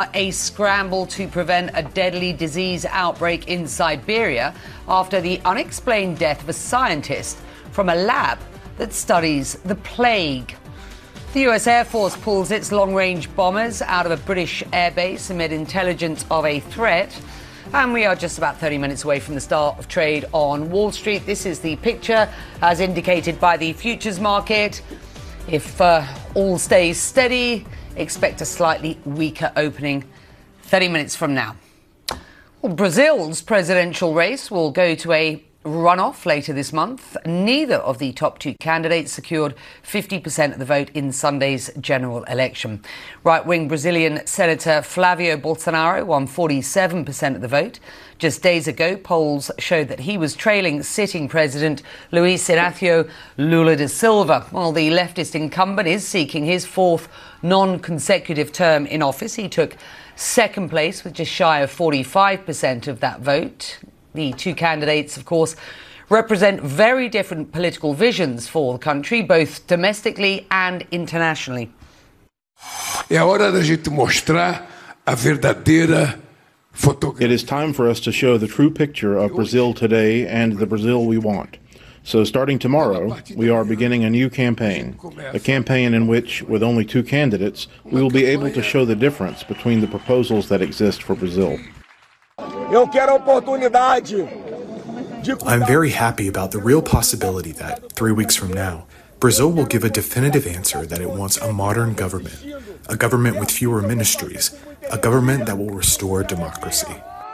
a scramble to prevent a deadly disease outbreak in Siberia after the unexplained death of a scientist from a lab that studies the plague. The US Air Force pulls its long-range bombers out of a British airbase amid intelligence of a threat. And we are just about 30 minutes away from the start of trade on Wall Street. This is the picture as indicated by the futures market. If all stays steady, expect a slightly weaker opening 30 minutes from now. Well, Brazil's presidential race will go to a runoff later this month. Neither of the top two candidates secured 50% of the vote in Sunday's general election. Right-wing Brazilian Senator Flavio Bolsonaro won 47% of the vote. Just days ago, polls showed that he was trailing sitting President Luiz Inácio Lula da Silva. While the leftist incumbent is seeking his fourth non-consecutive term in office, he took second place with just shy of 45% of that vote. The two candidates, of course, represent very different political visions for the country, both domestically and internationally. É a hora da gente mostrar a verdadeira fotografia. It is time for us to show the true picture of Brazil today and the Brazil we want. So starting tomorrow, we are beginning a new campaign, a campaign in which, with only two candidates, we will be able to show the difference between the proposals that exist for Brazil. I'm very happy about the real possibility that, 3 weeks from now, Brazil will give a definitive answer that it wants a modern government, a government with fewer ministries, a government that will restore democracy.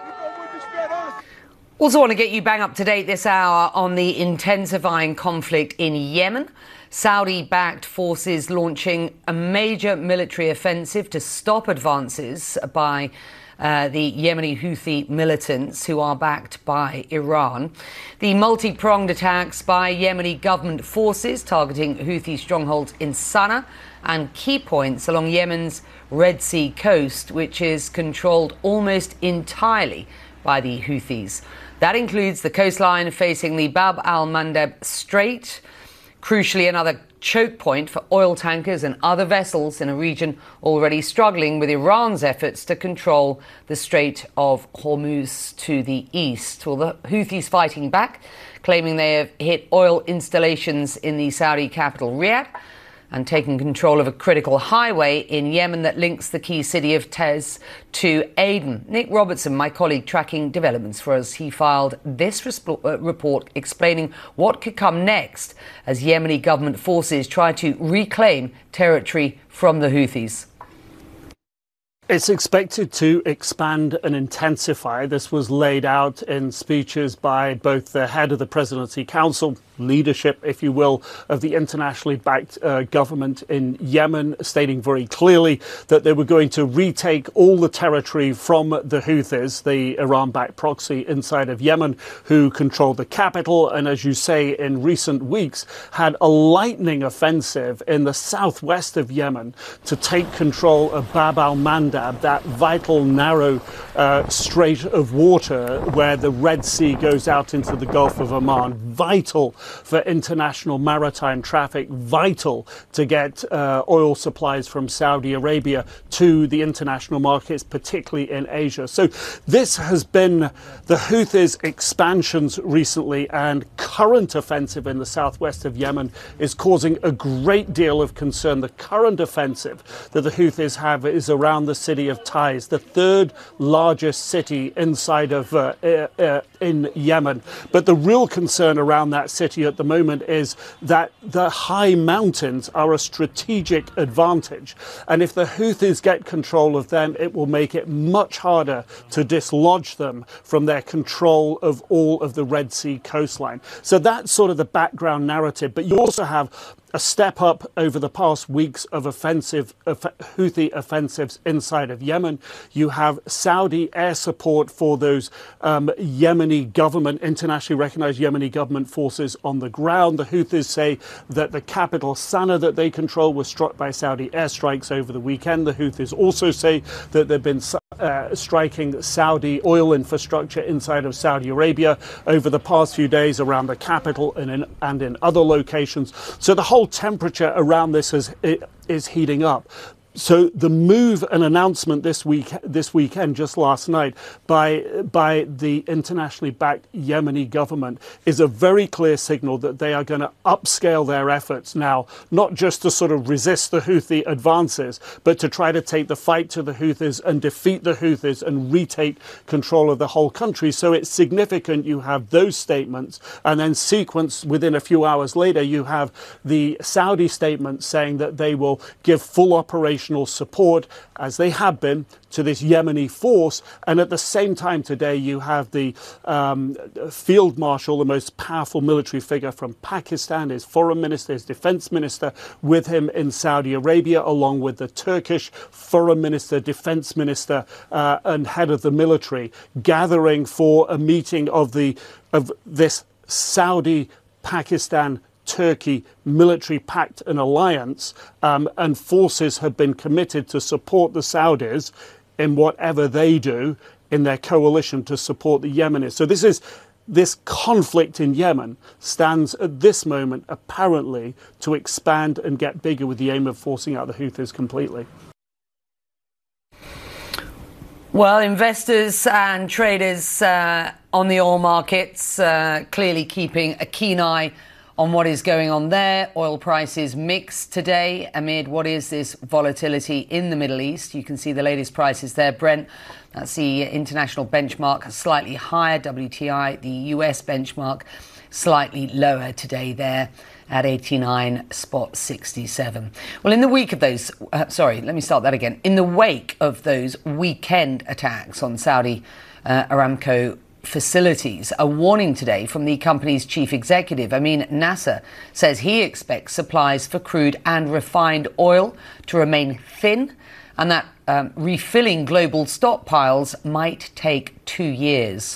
Also want to get you bang up to date this hour on the intensifying conflict in Yemen. Saudi-backed forces launching a major military offensive to stop advances by the Yemeni Houthi militants who are backed by Iran. The multi-pronged attacks by Yemeni government forces targeting Houthi strongholds in Sana'a and key points along Yemen's Red Sea coast, which is controlled almost entirely by the Houthis. That includes the coastline facing the Bab al-Mandeb Strait, crucially another choke point for oil tankers and other vessels in a region already struggling with Iran's efforts to control the Strait of Hormuz to the east. Well, the Houthis fighting back, claiming they have hit oil installations in the Saudi capital Riyadh and taken control of a critical highway in Yemen that links the key city of Taiz to Aden. Nick Robertson, my colleague, tracking developments for us. He filed this report explaining what could come next as Yemeni government forces try to reclaim territory from the Houthis. It's expected to expand and intensify. This was laid out in speeches by both the head of the Presidency Council, leadership, if you will, of the internationally backed government in Yemen, stating very clearly that they were going to retake all the territory from the Houthis, the Iran-backed proxy inside of Yemen, who controlled the capital and, as you say, in recent weeks had a lightning offensive in the southwest of Yemen to take control of Bab al-Mandab, that vital narrow strait of water where the Red Sea goes out into the Gulf of Oman. Vital for international maritime traffic, vital to get oil supplies from Saudi Arabia to the international markets, particularly in Asia. So this has been the Houthis' expansions recently, and current offensive in the southwest of Yemen is causing a great deal of concern. The current offensive that the Houthis have is around the city of Taiz, the third largest city inside of in Yemen. But the real concern around that city at the moment is that the high mountains are a strategic advantage. And if the Houthis get control of them, it will make it much harder to dislodge them from their control of all of the Red Sea coastline. So that's sort of the background narrative. But you also have a step up over the past weeks of Houthi offensives inside of Yemen. You have Saudi air support for those Yemeni government, internationally recognized Yemeni government forces on the ground. The Houthis say that the capital Sana'a that they control was struck by Saudi airstrikes over the weekend. The Houthis also say that they've been striking Saudi oil infrastructure inside of Saudi Arabia over the past few days around the capital and in other locations. So the whole temperature around this is heating up. So the move and announcement this weekend, just last night, by the internationally backed Yemeni government is a very clear signal that they are going to upscale their efforts now, not just to sort of resist the Houthi advances, but to try to take the fight to the Houthis and defeat the Houthis and retake control of the whole country. So it's significant you have those statements, and then sequenced within a few hours later, you have the Saudi statement saying that they will give full operational support, as they have been, to this Yemeni force. And at the same time today, you have the field marshal, the most powerful military figure from Pakistan, his foreign minister, his defense minister, with him in Saudi Arabia, along with the Turkish foreign minister, defense minister, and head of the military, gathering for a meeting of this Saudi-Pakistan Turkey military pact and alliance, and forces have been committed to support the Saudis in whatever they do in their coalition to support the Yemenis. So this conflict in Yemen stands at this moment apparently to expand and get bigger with the aim of forcing out the Houthis completely. Well, investors and traders on the oil markets clearly keeping a keen eye on what is going on there. Oil prices mixed today amid what is this volatility in the Middle East. You can see the latest prices there. Brent, that's the international benchmark, slightly higher. WTI, the US benchmark, slightly lower today there at 89.67. Well, in the wake of those, in the wake of those weekend attacks on Saudi Aramco facilities, a warning today from the company's chief executive, Amin Nasser, says he expects supplies for crude and refined oil to remain thin, and that refilling global stockpiles might take 2 years.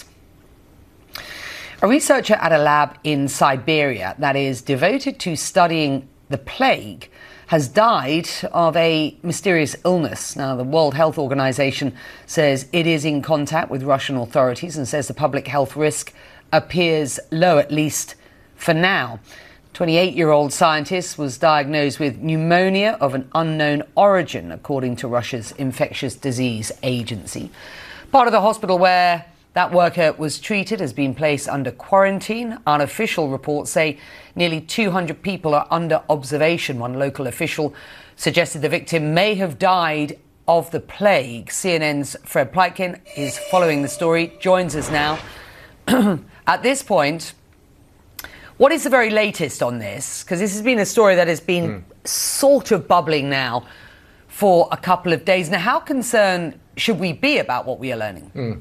A researcher at a lab in Siberia that is devoted to studying the plague has died of a mysterious illness. Now, the World Health Organization says it is in contact with Russian authorities and says the public health risk appears low, at least for now. 28-year-old scientist was diagnosed with pneumonia of an unknown origin, according to Russia's infectious disease agency. Part of the hospital where that worker was treated has been placed under quarantine. Unofficial reports say nearly 200 people are under observation. One local official suggested the victim may have died of the plague. CNN's Fred Pleitkin is following the story, joins us now. At this point, what is the very latest on this? Because this has been a story that has been sort of bubbling now for a couple of days. Now, how concerned should we be about what we are learning?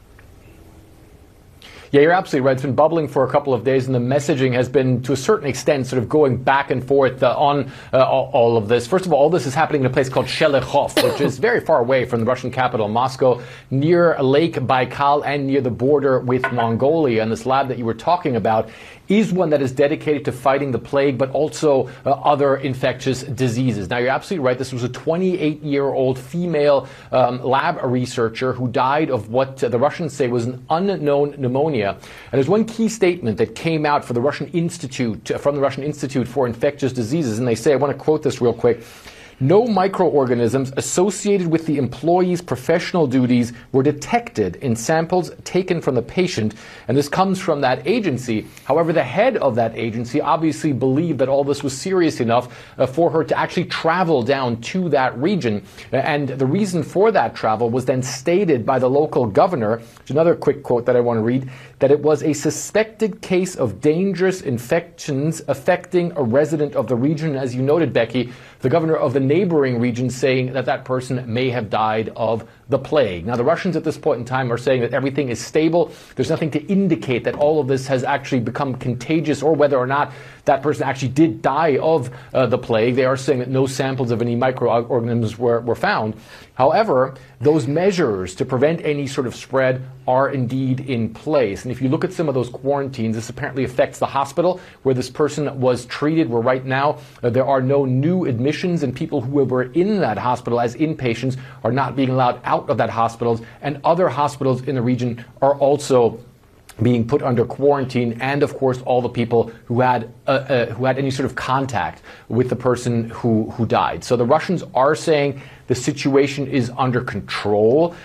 Yeah, you're absolutely right. It's been bubbling for a couple of days, and the messaging has been, to a certain extent, sort of going back and forth on all of this. First of all this is happening in a place called Shelekhov, which is very far away from the Russian capital, Moscow, near Lake Baikal and near the border with Mongolia. And this lab that you were talking about is one that is dedicated to fighting the plague, but also other infectious diseases. Now, you're absolutely right. This was a 28-year-old female lab researcher who died of what the Russians say was an unknown pneumonia. And there's one key statement that came out from the Russian Institute for Infectious Diseases, and they say, I want to quote this real quick: "No microorganisms associated with the employee's professional duties were detected in samples taken from the patient," and this comes from that agency. However, the head of that agency obviously believed that all this was serious enough for her to actually travel down to that region, and the reason for that travel was then stated by the local governor. There's another quick quote that I want to read, that it was a suspected case of dangerous infections affecting a resident of the region. As you noted, Becky, the governor of the neighboring region saying that that person may have died of the plague. Now, the Russians at this point in time are saying that everything is stable. There's nothing to indicate that all of this has actually become contagious, or whether or not that person actually did die of the plague. They are saying that no samples of any microorganisms were found. However, those measures to prevent any sort of spread are indeed in place. And if you look at some of those quarantines, this apparently affects the hospital where this person was treated, where right now there are no new admissions, and people who were in that hospital as inpatients are not being allowed out of that hospital, and other hospitals in the region are also being put under quarantine, and of course all the people who had any sort of contact with the person who died. So the Russians are saying the situation is under control.